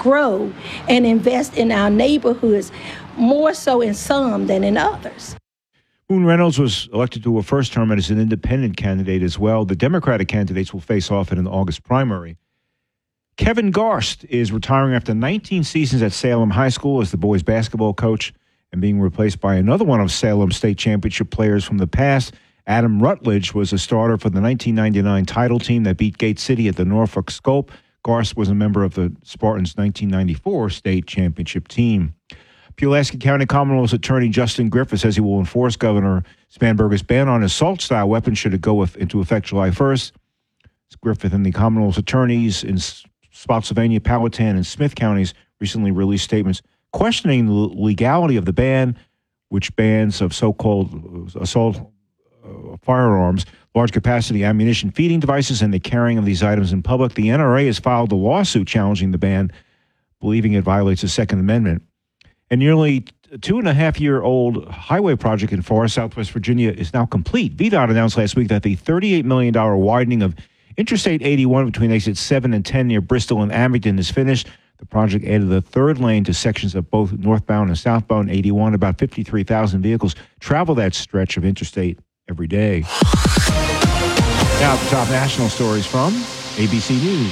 grow and invest in our neighborhoods, more so in some than in others. Boone Reynolds was elected to a first term and is an independent candidate as well. The Democratic candidates will face off in an August primary. Kevin Garst is retiring after 19 seasons at Salem High School as the boys' basketball coach and being replaced by another one of Salem's state championship players from the past. Adam Rutledge was a starter for the 1999 title team that beat Gate City at the Norfolk Scope. Garst was a member of the Spartans' 1994 state championship team. Pulaski County Commonwealth's Attorney Justin Griffith says he will enforce Governor Spanberger's ban on assault-style weapons should it go into effect July 1st. Griffith and the Commonwealth's attorneys in Spotsylvania, Powhatan, and Smith counties recently released statements questioning the legality of the ban, which bans of so-called assault firearms, large-capacity ammunition feeding devices, and the carrying of these items in public. The NRA has filed a lawsuit challenging the ban, believing it violates the Second Amendment. A nearly 2.5-year-old highway project in Forest, Southwest Virginia is now complete. VDOT announced last week that the $38 million widening of Interstate 81 between exits 7 and 10 near Bristol and Abington is finished. The project added a third lane to sections of both northbound and southbound 81. About 53,000 vehicles travel that stretch of interstate every day. Now the top national stories from ABC News.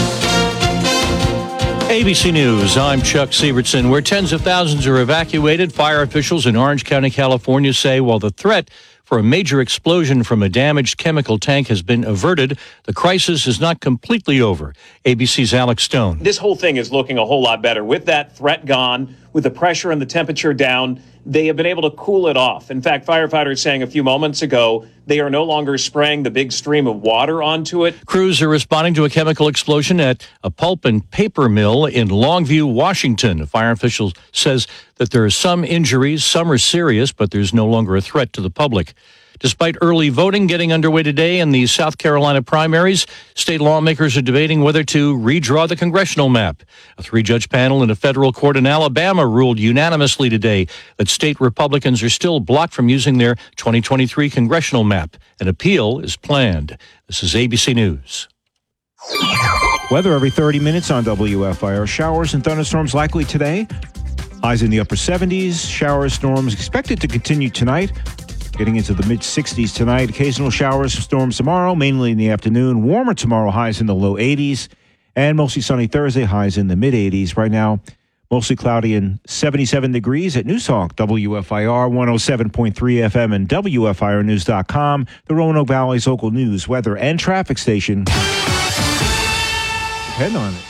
ABC News, I'm Chuck Sievertson. Where tens of thousands are evacuated, fire officials in Orange County, California say while the threat for a major explosion from a damaged chemical tank has been averted, the crisis is not completely over. ABC's Alex Stone. This whole thing is looking a whole lot better. With that threat gone, with the pressure and the temperature down, they have been able to cool it off. In fact, firefighters saying a few moments ago, they are no longer spraying the big stream of water onto it. Crews are responding to a chemical explosion at a pulp and paper mill in Longview, Washington. A fire official says that there are some injuries, some are serious, but there's no longer a threat to the public. Despite early voting getting underway today in the South Carolina primaries, state lawmakers are debating whether to redraw the congressional map. A 3-judge panel in a federal court in Alabama ruled unanimously today that state Republicans are still blocked from using their 2023 congressional map. An appeal is planned. This is ABC News. Weather every 30 minutes on WFIR. Showers and thunderstorms likely today. Highs in the upper 70s. Showers, storms expected to continue tonight. Getting into the mid-60s tonight. Occasional showers, storms tomorrow, mainly in the afternoon. Warmer tomorrow, highs in the low 80s. And mostly sunny Thursday, highs in the mid-80s. Right now, mostly cloudy and 77 degrees at News Talk, WFIR 107.3 FM and WFIRnews.com, the Roanoke Valley's local news, weather, and traffic station. Depend on it.